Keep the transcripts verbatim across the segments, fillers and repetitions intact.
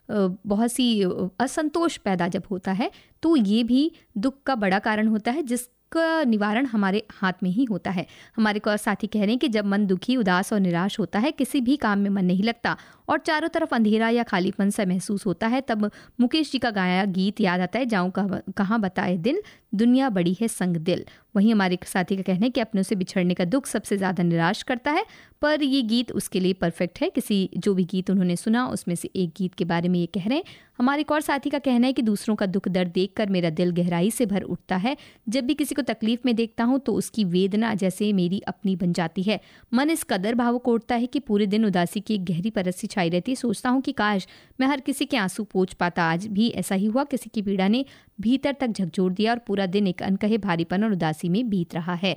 बहुत सी असंतोष पैदा जब होता है तो ये भी दुख का बड़ा कारण होता है, जिस का निवारण हमारे हाथ में ही होता है। हमारे को साथी कह रहे हैं कि जब मन दुखी, उदास और निराश होता है, किसी भी काम में मन नहीं लगता और चारों तरफ अंधेरा या खालीपन सा महसूस होता है, तब मुकेश जी का गाया गीत याद आता है, जाऊं कहाँ बताए दिल, दुनिया बड़ी है संग दिल। वहीं हमारे साथी का कहना है कि अपनों से बिछड़ने का दुख सबसे ज़्यादा निराश करता है, पर ये गीत उसके लिए परफेक्ट है। किसी जो भी गीत उन्होंने सुना उसमें से एक गीत के बारे में ये कह रहे हैं। हमारे एक और साथी का कहना है कि दूसरों का दुख दर्द देखकर मेरा दिल गहराई से भर उठता है। जब भी किसी को तकलीफ में देखता हूँ तो उसकी वेदना जैसे मेरी अपनी बन जाती है। मन इस कदर भावुक उठता है कि पूरे दिन उदासी की एक गहरी परत सी छाई रहती है। सोचता हूँ कि काश मैं हर किसी के आंसू पोंछ पाता। आज भी ऐसा ही हुआ, किसी की पीड़ा ने भीतर तक झकझोर दिया और पूरा दिन एक अनकहे भारीपन और उदासी में बीत रहा है।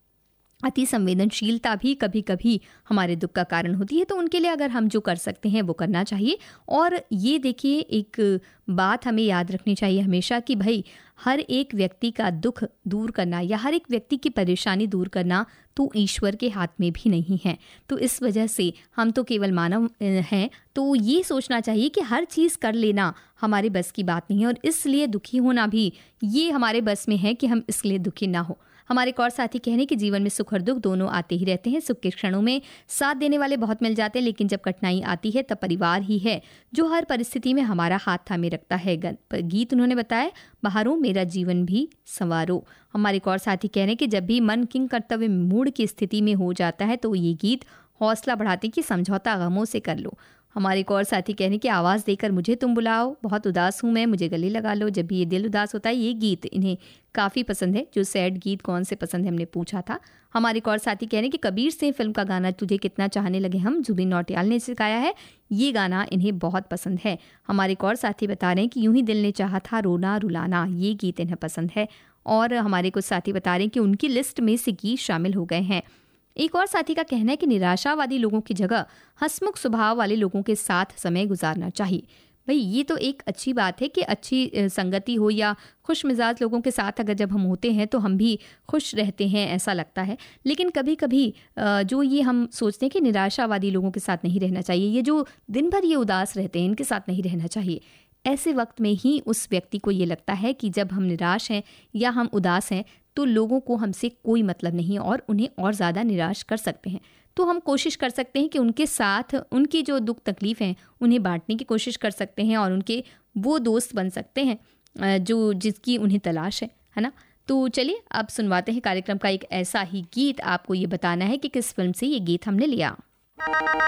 अति संवेदनशीलता भी कभी कभी हमारे दुख का कारण होती है, तो उनके लिए अगर हम जो कर सकते हैं वो करना चाहिए। और ये देखिए, एक बात हमें याद रखनी चाहिए हमेशा कि भाई हर एक व्यक्ति का दुख दूर करना या हर एक व्यक्ति की परेशानी दूर करना तो ईश्वर के हाथ में भी नहीं है। तो इस वजह से हम तो केवल मानव हैं, तो ये सोचना चाहिए कि हर चीज़ कर लेना हमारे बस की बात नहीं है और इसलिए दुखी होना भी ये हमारे बस में है कि हम इसलिए दुखी ना हो। हमारे एक और साथी कहने कि जीवन में सुख और दुख दोनों आते ही रहते हैं। सुख के क्षणों में साथ देने वाले बहुत मिल जाते हैं, लेकिन जब कठिनाई आती है तब परिवार ही है जो हर परिस्थिति में हमारा हाथ थामे रखता है। गीत उन्होंने बताया, बहारो मेरा जीवन भी संवारो। हमारे एक और साथी कह रहे हैं कि जब भी मन किंग कर्तव्य मूड की स्थिति में हो जाता है तो ये गीत हौसला बढ़ाते कि समझौता गमों से कर लो। हमारे एक और साथी कह रहे हैं कि आवाज़ देकर मुझे तुम बुलाओ, बहुत उदास हूँ मैं, मुझे गले लगा लो। जब भी ये दिल उदास होता है, ये गीत इन्हें काफ़ी पसंद है। जो सैड गीत कौन से पसंद है हमने पूछा था। हमारे एक और साथी कह रहे हैं कि कबीर सिंह फिल्म का गाना तुझे कितना चाहने लगे हम, जुबिन नौटियाल ने सिखाया है, ये गाना इन्हें बहुत पसंद है। हमारे एक और साथी बता रहे हैं कि यूं ही दिल ने चाहा था रोना रुलाना, ये गीत इन्हें पसंद है। और हमारे कुछ साथी बता रहे हैं कि उनकी लिस्ट में से गीत शामिल हो गए हैं। एक और साथी का कहना है कि निराशावादी लोगों की जगह हंसमुख स्वभाव वाले लोगों के साथ समय गुजारना चाहिए। भाई ये तो एक अच्छी बात है कि अच्छी संगति हो या खुश मिजाज लोगों के साथ अगर जब हम होते हैं तो हम भी खुश रहते हैं, ऐसा लगता है। लेकिन कभी कभी जो ये हम सोचते हैं कि निराशावादी लोगों के साथ नहीं रहना चाहिए, ये जो दिन भर ये उदास रहते हैं इनके साथ नहीं रहना चाहिए। ऐसे वक्त में ही उस व्यक्ति को ये लगता है कि जब हम निराश हैं या हम उदास हैं तो लोगों को हमसे कोई मतलब नहीं और उन्हें और ज़्यादा निराश कर सकते हैं। तो हम कोशिश कर सकते हैं कि उनके साथ उनकी जो दुख तकलीफ़ हैं उन्हें बांटने की कोशिश कर सकते हैं और उनके वो दोस्त बन सकते हैं जो जिसकी उन्हें तलाश है, है ना। तो चलिए अब सुनवाते हैं कार्यक्रम का एक ऐसा ही गीत। आपको ये बताना है कि किस फिल्म से ये गीत हमने लिया।